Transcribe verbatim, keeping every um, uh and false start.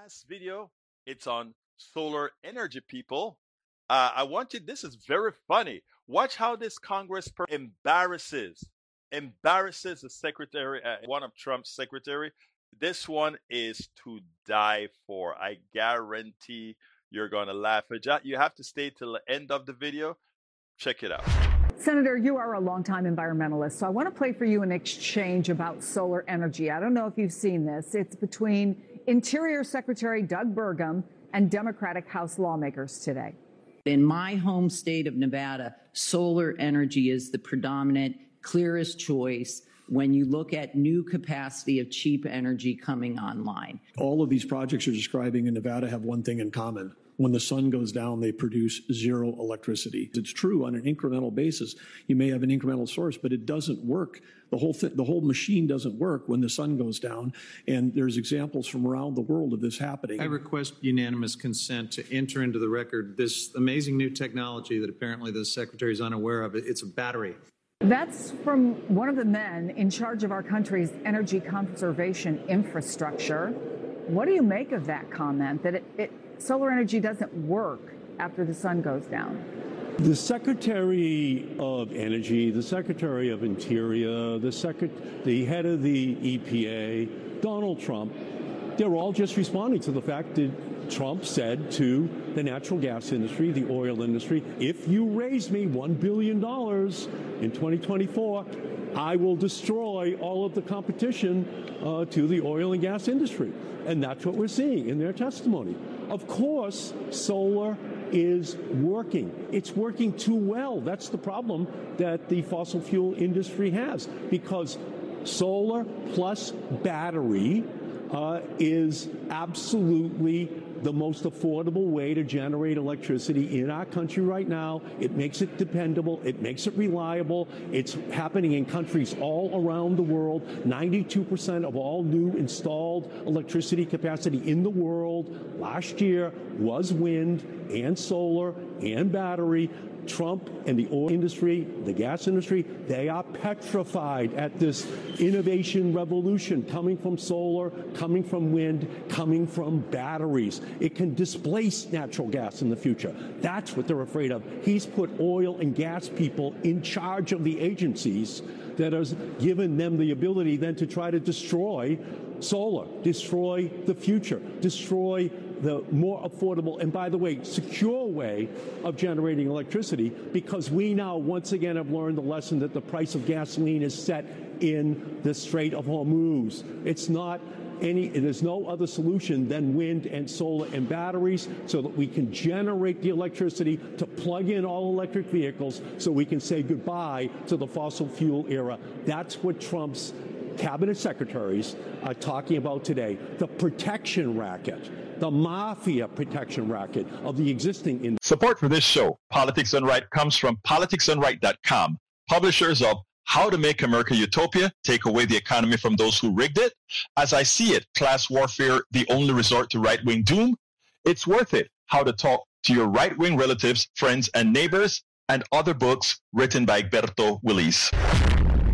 last video, it's on solar energy, people. Uh, I want you, this is very funny. Watch how this Congress per- embarrasses, embarrasses the secretary, uh, one of Trump's secretary. This one is to die for. I guarantee you're going to laugh. You have to stay till the end of the video. Check it out. Senator, you are a longtime environmentalist, so I want to play for you an exchange about solar energy. I don't know if you've seen this. It's between Interior Secretary Doug Burgum and Democratic House lawmakers today. In my home state of Nevada, solar energy is the predominant, clearest choice when you look at new capacity of cheap energy coming online. All of these projects you're describing in Nevada have one thing in common. When the sun goes down, they produce zero electricity. It's true on an incremental basis. You may have an incremental source, but it doesn't work. The whole th- the whole machine doesn't work when the sun goes down. And there's examples from around the world of this happening. I request unanimous consent to enter into the record this amazing new technology that apparently the Secretary is unaware of. It's a battery. That's from one of the men in charge of our country's energy conservation infrastructure. What do you make of that comment, that it, it solar energy doesn't work after the sun goes down? The Secretary of Energy, the Secretary of Interior, the, Secret- the head of the E P A, Donald Trump, they're all just responding to the fact that Trump said to the natural gas industry, the oil industry, if you raise me one billion dollars in twenty twenty-four, I will destroy all of the competition uh, to the oil and gas industry. And that's what we're seeing in their testimony. Of course, solar is working. It's working too well. That's the problem that the fossil fuel industry has, because solar plus battery uh, is absolutely the most affordable way to generate electricity in our country right now. It makes it dependable. It makes it reliable. It's happening in countries all around the world. ninety-two percent of all new installed electricity capacity in the world last year was wind and solar and battery. Trump and the oil industry, the gas industry, they are petrified at this innovation revolution coming from solar, coming from wind, coming from batteries. It can displace natural gas in the future. That's what they're afraid of. He's put oil and gas people in charge of the agencies that has given them the ability then to try to destroy solar, destroy the future, destroy the more affordable and, by the way, secure way of generating electricity, because we now once again have learned the lesson that the price of gasoline is set in the Strait of Hormuz. It's not any, there's no other solution than wind and solar and batteries, so that we can generate the electricity to plug in all electric vehicles so we can say goodbye to the fossil fuel era. That's what Trump's cabinet secretaries are talking about today. The protection racket, the mafia protection racket of the existing industry. Support for this show, Politics Done Right, comes from politics done right dot com, publishers of How to Make America Utopia, Take Away the Economy from Those Who Rigged It, As I See It, Class Warfare, The Only Resort to Right-Wing Doom, It's Worth It, How to Talk to Your Right-Wing Relatives, Friends, and Neighbors, and other books written by Egberto Willis.